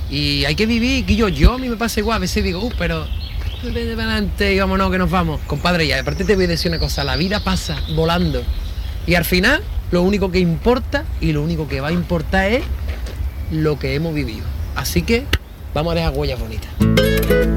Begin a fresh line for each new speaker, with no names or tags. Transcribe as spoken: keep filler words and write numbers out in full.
Y hay que vivir, que yo, yo a mí me pasa igual, a veces digo, uh, pero vete para adelante y vámonos que nos vamos. Compadre, y aparte te voy a decir una cosa, la vida pasa volando. Y al final, lo único que importa y lo único que va a importar es lo que hemos vivido. Así que vamos a dejar huellas bonitas.